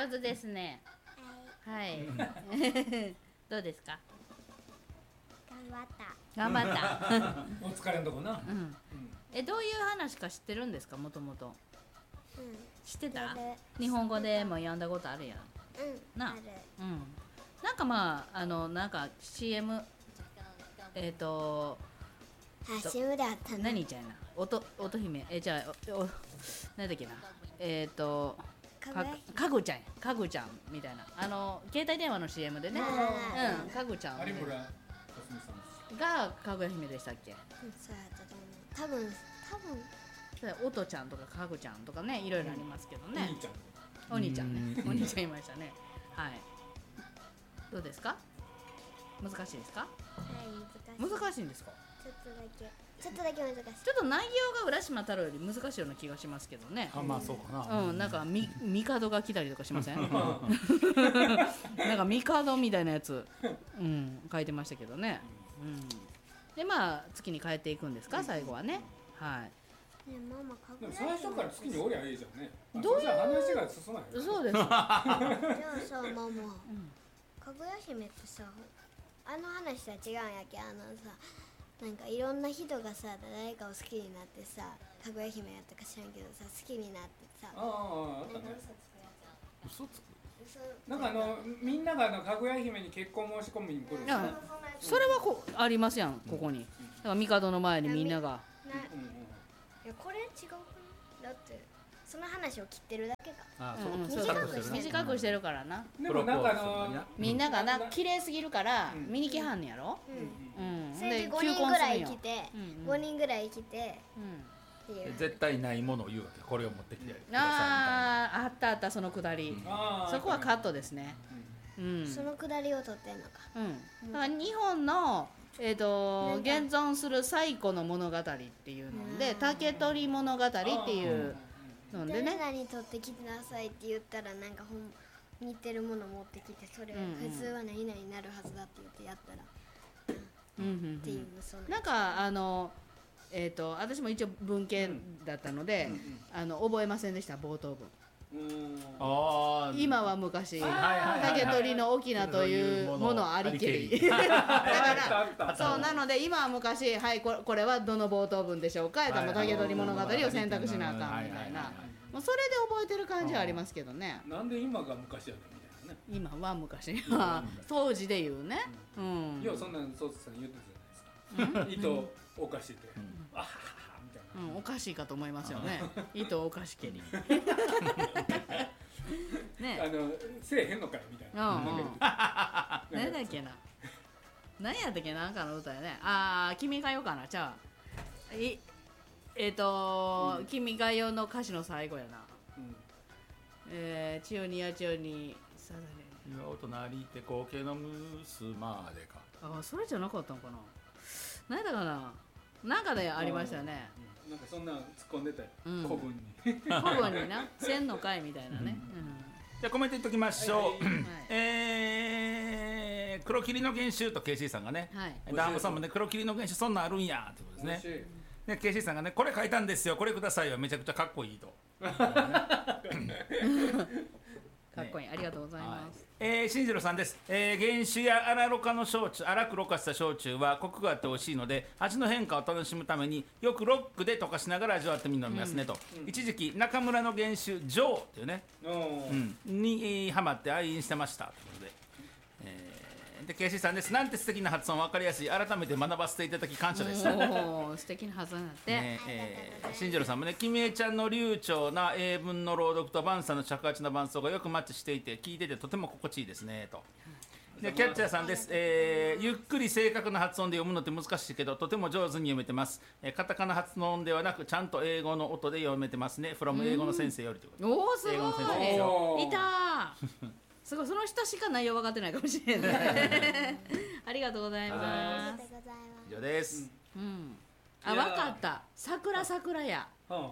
上手ですね。はい。どうですか？頑張った。 お疲れんとこな。 どういう話か知ってるんですか、もともと。知ってた？日本語でも読んだことあるやん。な。なんかまあなんか CM CM であったの。 何ちゃいな。音姫じゃあ何だっけな。かぐちゃんみたいな携帯電話の CM でね。かぐちゃん。 有村架純さんがかぐや姫でしたっけ？ そうやったと思う。多分。 おとちゃんとかかぐちゃんとかね、いろいろありますけどね。 お兄ちゃんね。お兄ちゃんいましたね。はい。どうですか？難しいですか？ はい、 難しいんですか？ ちょっとだけ難しい。 ちょっと内容が浦島太郎より難しいような気がしますけどね。 まあそうかな。 なんか帝が来たりとかしません？なんか帝みたいなやつ、書いてましたけどね。でまあ月に帰っていくんですか、最後はね。はい。 ね、ママでも最初から月におりゃいいじゃんね。 どういう話が進まない。 そうです。 じゃあさ、ママ、かぐや姫ってさ、あの話は違うんやけ、さ、なんかいろんな人がさ、誰かを好きになってさ、かぐや姫やったか知らんけどさ、好きになってさ、 あったね。 嘘つくなんかみんながかぐや姫に結婚申し込みに来る。 それはありますやん、ここに。だから帝の前にみんなが。 いや、これ違うかな。だってその話を切ってるだけか。 短くしてるからな。 でもなんかみんながな綺麗すぎるから見に来はんねやろ。 それで5人ぐらい来て、5人ぐらい来て、 絶対ないものを言うわけ。これを持ってきてくださいみたいな。 あったそのくだり。そこはカットですね。 そのくだりを取ってんのか。 だから日本の現存する最古の物語っていうので、竹取物語っていうのでね。 誰々に取ってきてなさいって言ったら、なんか似てるもの持ってきて、それ普通は何々になるはずだって言ってやったら、っていうなんか私も一応文系だったので、覚えませんでした、冒頭文。今は昔、竹取の翁というものありけり。だからそうなので、今は昔、はい、これはどの冒頭文でしょうか、竹取物語を選択しなあかんみたいな、もうそれで覚えてる感じはありますけどね。 なんで今が昔やねんみたいなね。 今は昔、当時で言うね。 いや、そんなんそうさん言ってたじゃないですか。糸おかしてて、あははみたいな。 おかしいかと思いますよね。糸おかしけり。ね、 せえへんのかいみたいな。 何だっけな。何やったっけ、なんかの歌やね。君が代かな、じゃあ。君が代の歌詞の最後やな。千代にや千代にさだれ。 岩尾となりて後継の娘までか。 それじゃなかったのかな。何だかな。なんかでありましたよね。 なんかそんな突っ込んでたよ。古文に。 古文にな、千の回みたいなね。 じゃあコメントいっときましょう。黒霧の原種とケイシーさんがね、ダームさんもね、黒霧の原種そんなんあるんやってことですね。でケイシーさんがね、これ書いたんですよ、これくださいはめちゃくちゃかっこいいと。 かっこいい、ありがとうございます。 進次郎さんです。原酒や荒ろ過の焼酎、荒くろ過した焼酎はコクがあって美味しいので、味の変化を楽しむためによくロックで溶かしながら味わってみるのみますねと。一時期中村の原酒ジョーっていうね、にハマって愛飲してましたということで。でケイシーさんです。なんて素敵な発音、分かりやすい。改めて学ばせていただき感謝です。 素敵な発音になって。 進次郎さんもね、君江ちゃんの流暢な英文の朗読とバンさんの尺八の伴奏がよくマッチしていて、聞いててとても心地いいですねと。でキャッチャーさんです。ゆっくり正確な発音で読むのって難しいけど、とても上手に読めてます。カタカナ発音ではなく、ちゃんと英語の音で読めてますね。from 英語の先生よりということで。 おお、すごい。いたすごい、その人しか内容分かってないかもしれない。ありがとうございます。 以上です。 分かった。桜や。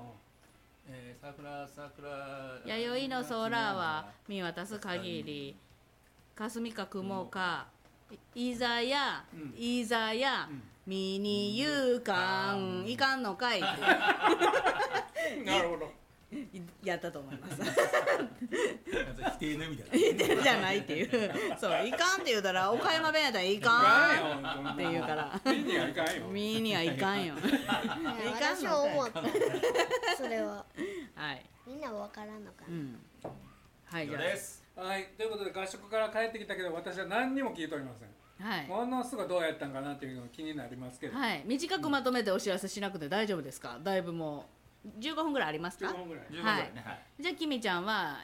桜弥生の空は見渡す限り、霞か雲かいざや見に行かんのかい。 なるほど。 やったと思います否定の意味だ否定じゃないっていうそういかんって言うたら岡山弁やったらいかんって言うから見にはいかんよ。 見にはいかんよ私も思ったそれははいみんなわからんのかな、 はいじゃあですはい、ということで合宿から帰ってきたけど私は何にも聞いておりません。 はいものすごいどうやったんかなっていうのが気になりますけど。 はい短くまとめてお知らせしなくて大丈夫ですか？だいぶもう15分ぐらいありますか？ 15分ぐらい。 15分ぐらいねはいじゃあきみちゃんは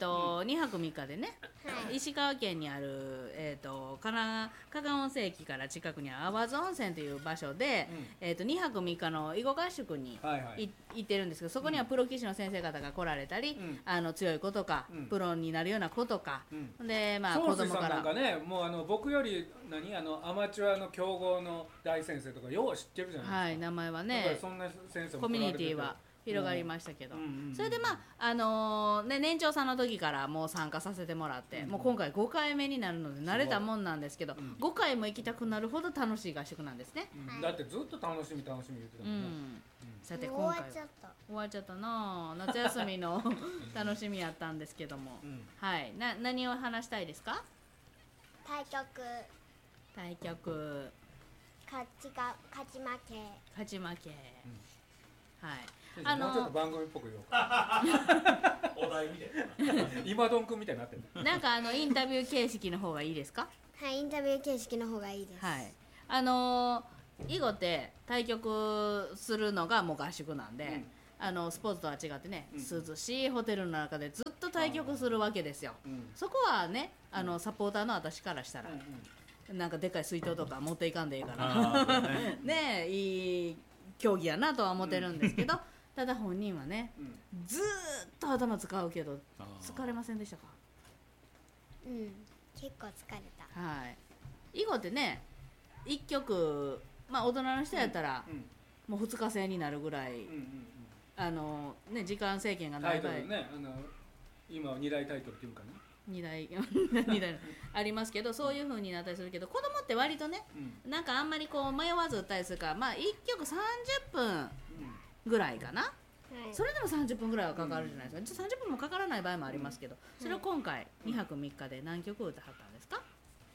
2泊3日でね、 はい石川県にある加賀温泉駅から近くにある淡津温泉という場所で、2泊3日の囲碁合宿にはいはい行ってるんですけど、そこにはプロ棋士の先生方が来られたり、強い子とか、プロになるような子とか、でまあ子宗水さんな供からんかね、もう僕よりアマチュアの強豪の大先生とかよう知ってるじゃないですか。 はい名前はだからねそんな先生もコミュニティ来られはてて広がりましたけど、 うんうんうんそれでまあ年長さんの時からもう参加させてもらって、もう今回5回目になるので慣れたもんなんですけど、5回も行きたくなるほど楽しい合宿なんですね。 だってずっと楽しみ楽しみ言ってたもんね。 さてもう今回は終わっちゃった終わっちゃったな夏休みの楽しみやったんですけども、はい何を話したいですか？ 対局対局勝ち負け勝ち負け、はい先生もうちょっと番組っぽく言おうか。 お題みたいな今どんくんみたいになってる。 なんかインタビュー形式の方がいいですか？ はいインタビュー形式の方がいいですはい囲碁って対局するのがもう合宿なんで、スポーツとは違ってね、涼しいホテルの中でずっと対局するわけですよ、そこはねサポーターの私からしたら、なんかでっかい水筒とか持っていかんでいいからねいい競技やなとは思ってるんですけどただ本人はね、ずーっと頭使うけど疲れませんでしたか？ うん結構疲れたはい囲碁ってね1局まあ大人の人やったら、もう2日制になるぐらい、時間制限がない場合タイトルね、今は2大タイトルっていうかな。 2台ありますけど、そういう風になったりするけど子供って割とね、なんかあんまりこう迷わず打ったりするからまあ1局30分ぐらいかな、 はいそれでも30分ぐらいはかかるじゃないですか。30分もかからない場合もありますけど、それを今回2泊3日で何局打ってはったんですか？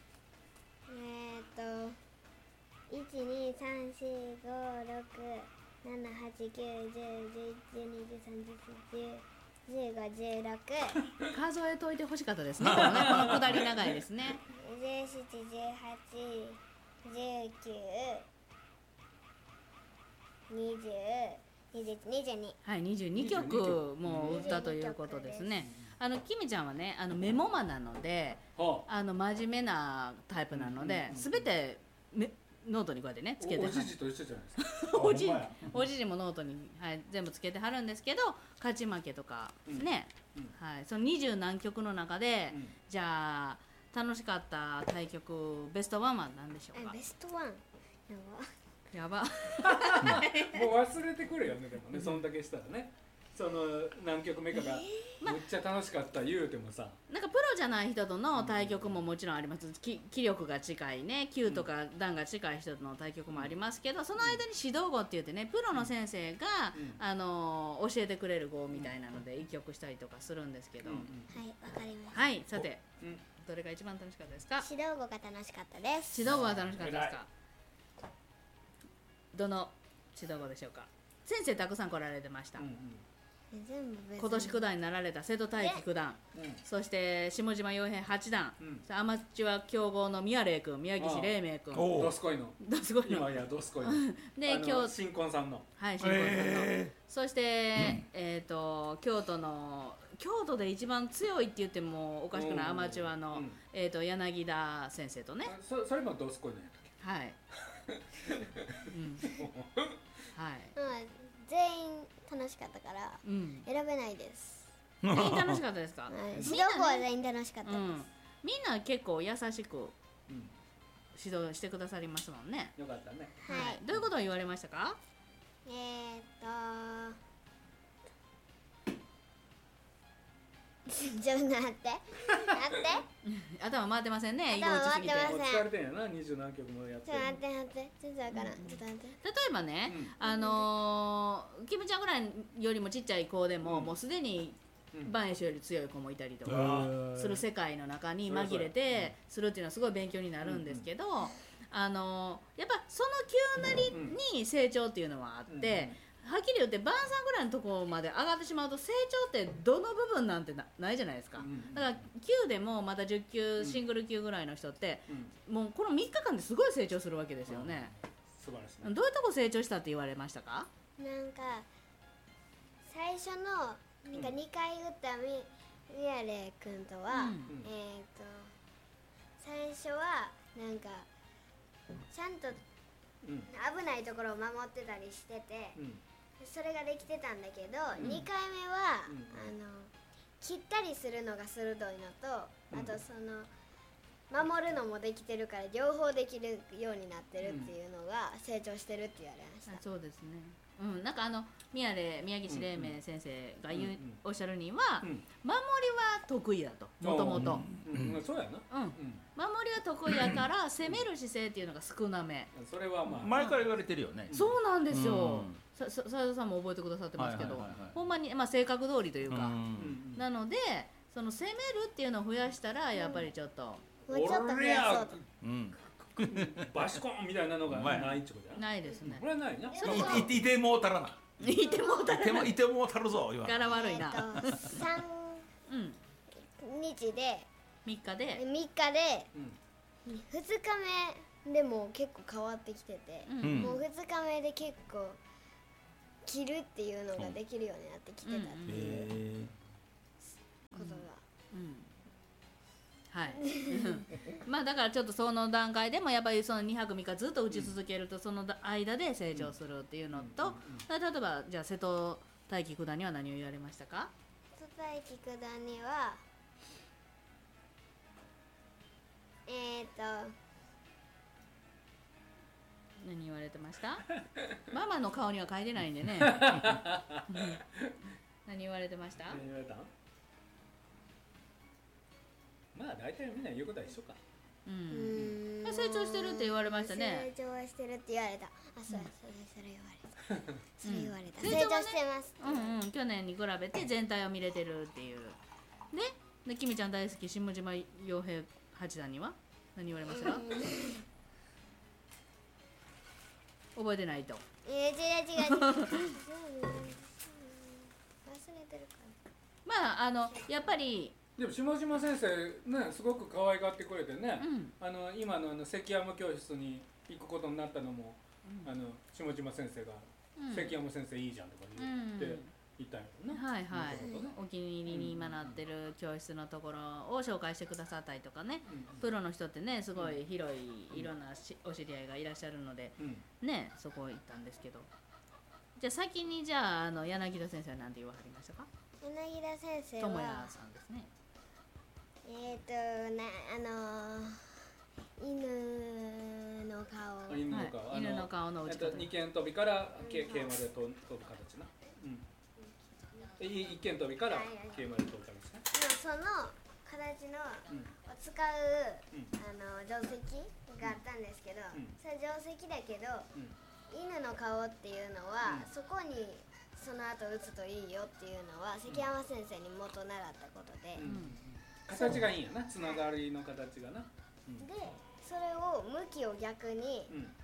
1,2,3,4,5,6,7,8,9,10,11,12,13,14,15,16 数えといてほしかったですね。このくだり長いですね。 17,18,19,20,21,22 はい、22曲も打ったということですね。きみちゃんはねメモマなので真面目なタイプなので、全てノートにこうやってねつけておじじと一緒じゃないですか。 おじじもノートに、全部つけてはるんですけど勝ち負けとかね、その20何曲の中で、じゃあ楽しかった対局ベストワンは何でしょうか？ ベストワンやばもう忘れてくれよねでもね、そんだけしたらね。その何曲目かがめっちゃ楽しかった言うてもさ、 なんかプロじゃない人との対局ももちろんあります。気力が近いね9とか段が近い人との対局もありますけど、その間に指導碁って言ってねプロの先生が、教えてくれる碁みたいなので一局したりとかするんですけど、 はいわかりましたはいさて、どれが一番楽しかったですか？ 指導碁が楽しかったです。 指導碁は楽しかったですか？どの指導碁でしょうか？先生たくさん来られてました、 全部別今年九段になられた瀬戸大樹九段、そして下島洋平八段、アマチュア強豪の宮礼君、宮岸黎明君、 ドスコイのすごいの今やドスコイので今日新婚さんのはい新婚さんの、そして京都で一番強いって言ってもおかしくないアマチュアの柳田先生とね、 それもドスコイのやったっけ？ はいはい全員楽しかったから選べないです。 全員楽しかったですか？ 指導碁は全員楽しかったです。 みんな結構優しく指導してくださりますもんね。 よかったね。 はい。 どういうことを言われましたか？ ちょっと待って頭回ってませんね。 頭回ってません。 もう疲れてんやな、20何曲もやってちょっと待ってちょっとわからん、ちょっと待って。 例えばね、キムちゃんぐらいよりもちっちゃい子でも、もうすでにバンエシより強い子もいたりとかする世界の中に紛れてするっていうのはすごい勉強になるんですけど、やっぱその急なりに成長っていうのはあって、はっきり言ってバンさんぐらいのところまで上がってしまうと成長ってどの部分なんてないじゃないですか。だから9でもまた10級シングル級ぐらいの人ってもうこの3日間ですごい成長するわけですよね。 素晴らしい。 どういうとこ成長したって言われましたか？ なんか最初のなんか2回打ったミヤレ君とは、最初はなんかちゃんと危ないところを守ってたりしてて、それができてたんだけど、2回目は、切ったりするのが鋭いのと、あとその守るのもできてるから両方できるようになってるっていうのが成長してるって言われました。 そうですね。なんか宮岸黎明先生がおっしゃるには、守りは得意だと、もともと。 そうやな。 守りは得意やから攻める姿勢っていうのが少なめ。 それはまあ前から言われてるよね。 そうなんですよ。斉藤さんも覚えてくださってますけど、ほんまに性格通りというか、なのでその攻めるっていうのを増やしたらやっぱりちょっともうちょっと増やそうと。 バシコンみたいなのがないってことやないですね。 これはないな。 いてもうたらな。 いてもうたらいてもうたるぞ。 柄悪いな。 3日で 3日で 2日目でも結構変わってきてて、もう2日目で結構着るっていうのができるようになってきてたっていうことが。 はいまあだからちょっとその段階でもやっぱりその2泊3日ずっと打ち続けるとその間で成長するっていうのと、例えばじゃあ瀬戸大樹九段には何を言われましたか？ 瀬戸大樹九段には何言われてました？ママの顔には書いてないんでね何言われてました？ 何言われたん？まあ大体みんな言うことは一緒か。 成長してるって言われましたね。 成長はしてるって言われた。それ言われた。成長してます。 去年に比べて全体を見れてるっていう。で、きみちゃん大好き下島陽平八段には何言われました？覚えてないと。 違う。忘れてるから。 まあやっぱり。 でも下島先生ねすごく可愛がってくれてね、今の関山教室に行くことになったのも、下島先生が、関山先生いいじゃんとか言って言ったんやろな。 はいはい。お気に入りに今なってる教室のところを紹介してくださったりとかね、プロの人ってねすごい広いいろんなお知り合いがいらっしゃるので、ねそこ行ったんですけど、じゃあ先にじゃあ柳田先生は何て言わはりましたか？ 柳田先生は智也さんですね。 犬の顔。 犬の顔の打ち方。 二間飛びから桂まで飛ぶ形な。一間飛びから桂まで飛ぶ形ね。 その形のを使う定石があったんですけど、それ定石だけど、犬の顔っていうのはそこにその後打つといいよっていうのは関山先生に元習ったことで。 形がいいんやな、つながりの形がな。 で、それを向きを逆に、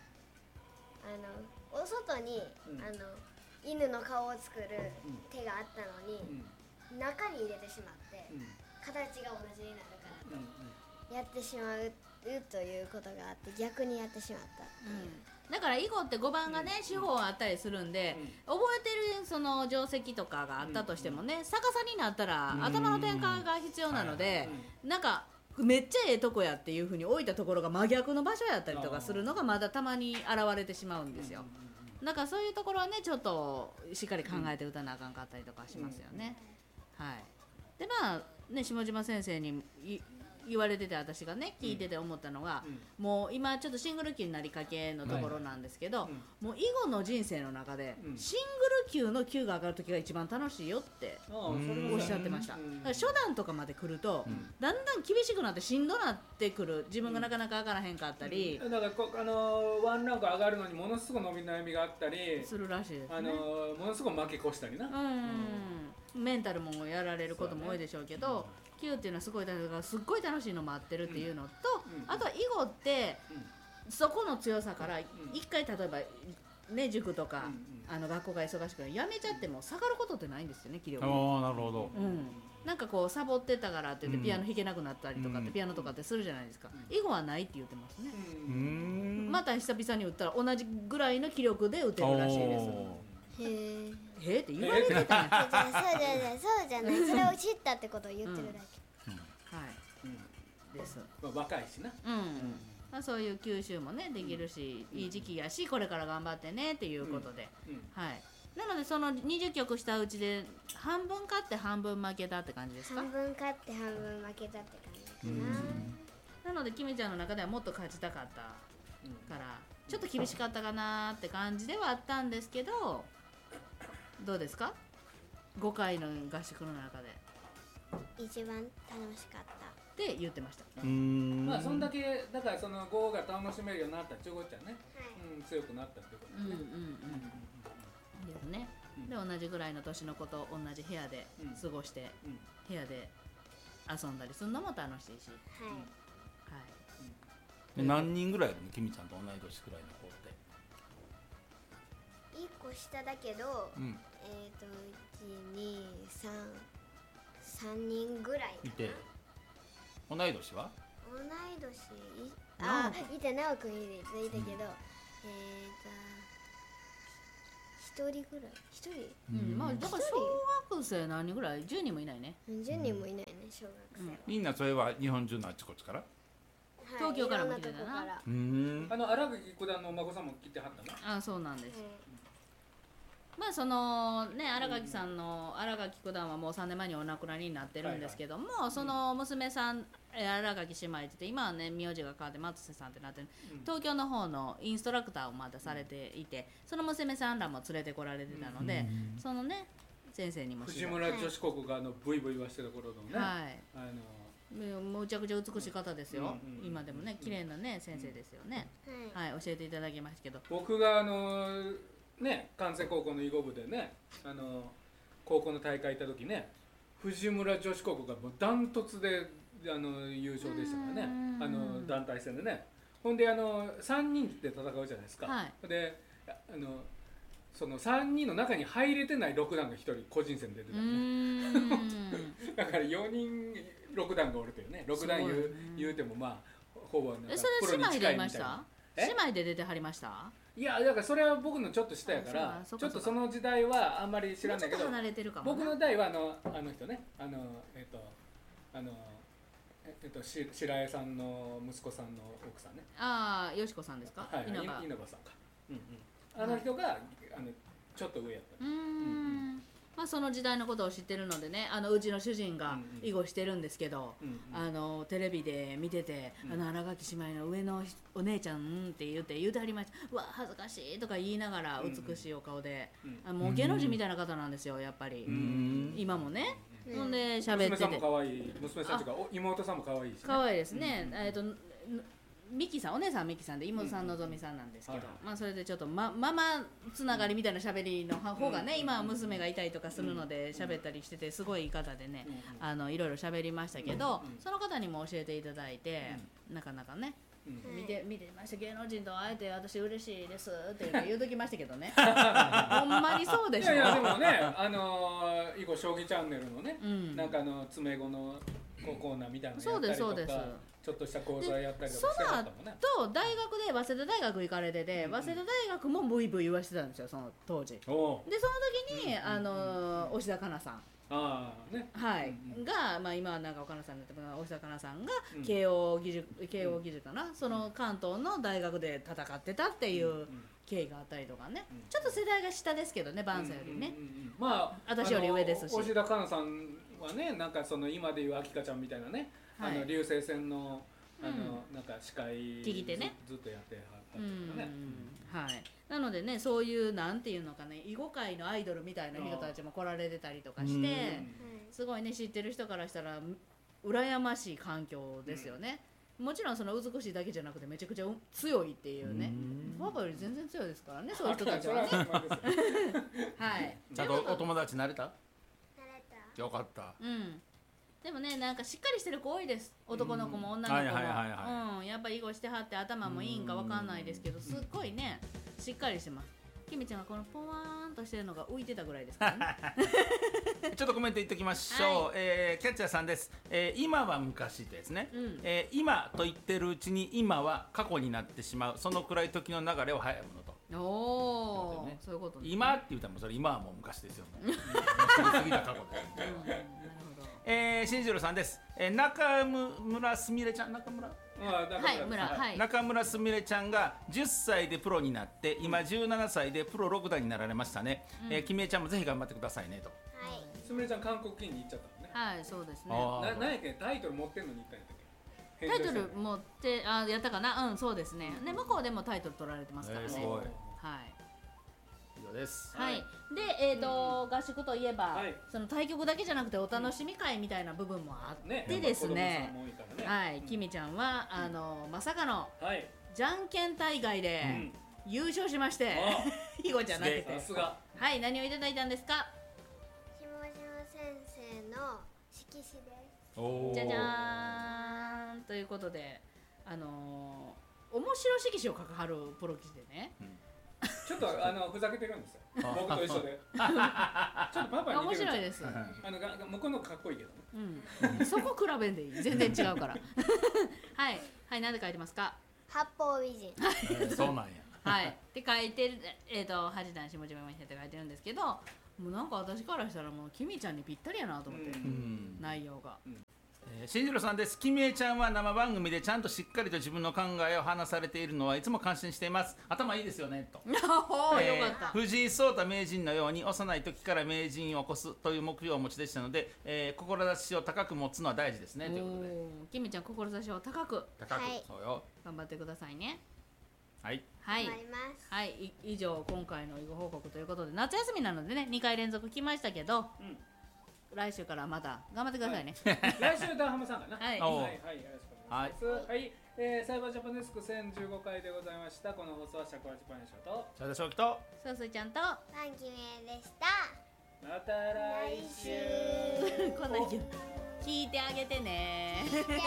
お外に、犬の顔を作る手があったのに、中に入れてしまって、形が同じになるからと、やってしまうということがあって逆にやってしまったっていう。 だから囲碁って5番がね四方あったりするんで、覚えてるその定石とかがあったとしてもね、逆さになったら頭の転換が必要なので、なんかめっちゃええとこやっていう風に置いたところが真逆の場所やったりとかするのがまだたまに現れてしまうんですよ。だからそういうところはねちょっとしっかり考えて打たなあかんかったりとかしますよね。はい。でまあね下島先生に言われてて私がね聞いてて思ったのが、もう今ちょっとシングル級になりかけのところなんですけど、もう以後の人生の中で、シングル級の級が上がる時が一番楽しいよっておっしゃってました。だから初段とかまで来ると、だんだん厳しくなってしんどなってくる、自分がなかなか上がらへんかったり、 だからワンランク上がるのにものすごい伸び悩みがあったりするらしいですね。 ものすごい負け越したりな、 メンタルもやられることも多いでしょうけど、級っていうのはすごい楽しいのもあってるっていうのと、あとは囲碁って、そこの強さから一回例えばね塾とか、学校が忙しくてやめちゃっても下がることってないんですよね、気力。 なるほど。 なんかこうサボってたからって言ってピアノ弾けなくなったりとかってピアノとかってするじゃないですか。囲碁はないって言ってますね。また久々に打ったら同じぐらいの気力で打てるらしいです。へえって言われてたんや。 そうじゃない、それを知ったってことを言ってるだけ。 はいです。 若いしな。 そういう吸収もねできるし、いい時期やしこれから頑張ってねっていうことで、はい。なのでその20曲したうちで半分勝って半分負けたって感じですか？ 半分勝って半分負けたって感じかな。なのでキミちゃんの中ではもっと勝ちたかったから、ちょっと厳しかったかなって感じではあったんですけど、どうですか？5回の合宿の中で一番楽しかったって言ってました。 まあそんだけだからその5が楽しめるようになったちゅうことちゃんね、強くなったってことですね。 ですね。で同じぐらいの年の子と同じ部屋で過ごして、部屋で遊んだりするのも楽しいし。 何人ぐらいいるの？キミちゃんと同い年くらいの子って。 1個下だけど、1、2、3人ぐらいかな。 いて。同い年は？ 同い年いて直くんいたけど、1人ぐらい1人、 まあだから小学生何人ぐらい10人もいないね。 10人もいないね、小学生。 みんなそれは日本中のあちこちから？ 東京からも来てたな。 荒垣九段のお孫さんも来てはったな。 そうなんです。まあそのね荒垣さんの荒垣九段はもう3年前にお亡くなりになってるんですけども、その娘さん荒垣姉妹って言って今はね名字が変わって松瀬さんってなってる、東京の方のインストラクターをまだされていて、その娘さんらも連れてこられてたので、そのね先生にも藤村女子高校がブイブイ言わしてた頃のね、 むちゃくちゃ美しい方ですよ。今でもね綺麗なね先生ですよね。はい、教えていただきましたけど、 僕がね、関西高校の囲碁部でね、高校の大会行った時ね、藤村女子高校がもうダントツで優勝でしたからね、団体戦でね。ほんで3人で戦うじゃないですか。でその3人の中に入れてない6段が1人個人戦で出てたね。だから4人6段がおるというね、6段言うてもまあほぼなんかプロに近いみたいな。 姉妹で出てはりました？ いやだからそれは僕のちょっと下やからちょっとその時代はあんまり知らないけど、僕の代は人ね白江さんの息子さんの奥さんね。 よしこさんですか？ 稲葉さんか。あの人がちょっと上やった。 まあその時代のことを知ってるのでね、うちの主人が囲碁してるんですけど、テレビで見てて荒垣姉妹の上のお姉ちゃんって言ってはりました。うわ恥ずかしいとか言いながら美しいお顔で、もう芸能人みたいな方なんですよやっぱり。今もね。ほんで喋ってて。 娘さんも可愛い。娘さんというか妹さんも可愛いし。 可愛いですね。ミキさん、お姉さんはミキさんで妹さんのぞみさんなんですけど、まあそれでちょっとママつながりみたいな喋りの方がね、今は娘がいたりとかするので喋ったりしててすごいいい方でね、いろいろ喋りましたけど、その方にも教えていただいて、なかなかね見てました。芸能人と会えて私嬉しいですって言うときましたけどね。ほんまにそうでしょ。 いやでもね囲碁将棋チャンネルのね、なんか詰碁のコーナーみたいなのやったりとか、ちょっとした講座やったりとかしてはったもんね。 その後大学で早稲田大学行かれてて、早稲田大学もブイブイ言わしてたんですよその当時。でその時に押田香奈さんが今はなんか岡野さんになって押田香奈さんが慶応義塾かな、その関東の大学で戦ってたっていう経緯があったりとかね、ちょっと世代が下ですけどね、バンさんよりね。まあ私より上ですし。 押田香奈さんはね、なんかその今でいう秋香ちゃんみたいなね、 流星線のなんか司会聞いてねずっとやってはったうんとかね。 はい、なのでねそういうなんていうのかね囲碁界のアイドルみたいな人たちも来られてたりとかしてすごいね知ってる人からしたら羨ましい環境ですよね。もちろんその美しいだけじゃなくてめちゃくちゃ強いっていうねパパより全然強いですからねそういう人たちはねはいちゃんとお友達になれた？ 慣れた。 よかった。 うんでもねなんかしっかりしてる子多いです男の子も女の子もやっぱ囲碁してはって頭もいいんかわかんないですけどすっごいねしっかりしてます。きみちゃんがこのポワーンとしてるのが浮いてたぐらいですからねちょっとコメント言っておきましょう、キャッチャーさんです、今は昔ってやつね、今と言ってるうちに今は過去になってしまうそのくらい時の流れを早いものとおお、そういうことね。 今って言ったらそれ今はもう昔ですよね過ぎた過去で、新次郎さんです、中村すみれちゃん中村中村すみれちゃんが10歳でプロになって今17歳でプロ6段になられましたね、きみえちゃんもぜひ頑張ってくださいねと。 すみれちゃん韓国に行っちゃったのね。 はいそうですね。 何やっけタイトル持ってんのに行ったんやったっけ。 タイトル持ってやったかなそうですね。で向こうでもタイトル取られてますからね。はい以上です。 はい。で合宿といえばその対局だけじゃなくてお楽しみ会みたいな部分もあってですね。はいきみちゃんはまさかのじゃんけん大会で優勝しまして囲碁じゃなくてはい何をいただいたんですか。 下島先生の色紙です。 じゃじゃーんということで面白色紙を書かはるプロ棋士でね、 ちょっとふざけてるんですよ僕と一緒でちょっとパパに似てる。面白いです向こうのかっこいいけどね、 そこ比べんでいい全然違うからはいはい何で書いてますか。 八方美人そうなんやはいって書いてる八段下島先生って書いてるんですけどもうなんか私からしたらもうきみちゃんにぴったりやなと思って内容が。 新次郎さんです。きみえちゃんは生番組でちゃんとしっかりと自分の考えを話されているのはいつも感心しています。頭いいですよねと。 よかった。 藤井聡太名人のように幼い時から名人を起こすという目標をお持ちでしたので、志を高く持つのは大事ですねということで。 きみちゃん志を高くそうよ。 頑張ってくださいね。 頑張ります。 はい、以上今回の囲碁報告ということで夏休みなのでね2回連続来ましたけど、来週からまた頑張ってくださいね。 来週ダーハマさんかな。はいはい、よろしくお願いします。はい、サイバージャパンデスク1015回でございました。この放送はシャコラジパンヤショと茶田正樹とそうすいちゃんとパンキメでした。 また来週。 こんなに聞いてあげてね。 聞いてあげてね。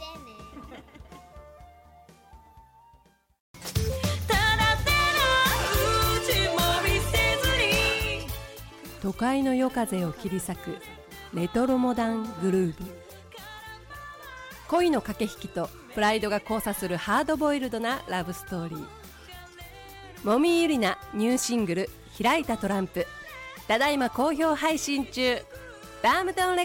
都会の夜風を切り裂くレトロモダングルーヴ。恋の駆け引きとプライドが交差するハードボイルドなラブストーリー。もみゆりなニューシングル開いたトランプただいま好評配信中。バームトンレ